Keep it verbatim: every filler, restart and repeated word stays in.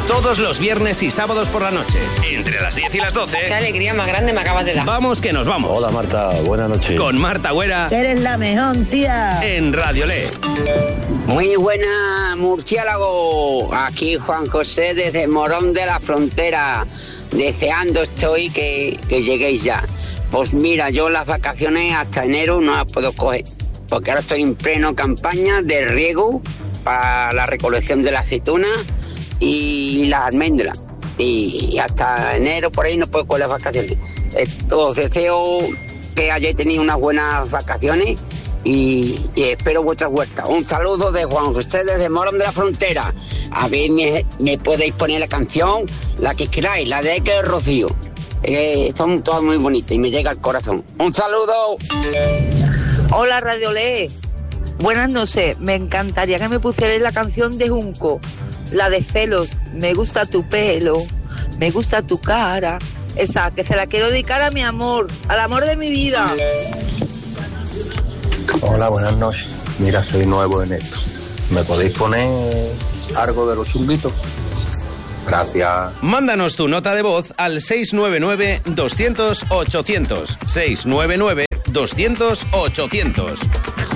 Todos los viernes y sábados por la noche, entre las diez y las doce. Qué alegría más grande me acabas de dar. Vamos que nos vamos. Hola Marta, buenas noches. Con Marta Güera. Eres la mejor, tía. En Radio Le. Muy buena, murciélago. Aquí Juan José desde Morón de la Frontera. Deseando estoy que, que lleguéis ya. Pues mira, yo las vacaciones hasta enero no las puedo coger, porque ahora estoy en pleno campaña de riego para la recolección de la aceituna y las almendras. Y hasta enero por ahí no puedo coger las vacaciones. Os deseo que hayáis tenido unas buenas vacaciones y, y espero vuestras vueltas. Un saludo de Juan José desde Morón de la Frontera. A ver, me, me podéis poner la canción, la que queráis, la de que Rocío. Eh, son todas muy bonitas y me llega al corazón. Un saludo. Hola Radio Le. Buenas noches. Me encantaría que me pusierais la canción de Junco, la de Celos. Me gusta tu pelo, me gusta tu cara. Esa, que se la quiero dedicar a mi amor, al amor de mi vida. Hola, buenas noches. Mira, soy nuevo en esto. ¿Me podéis poner algo de los chunguitos? Gracias. Mándanos tu nota de voz al seis nueve nueve, doscientos, ochocientos. seis nueve nueve, doscientos, ochocientos.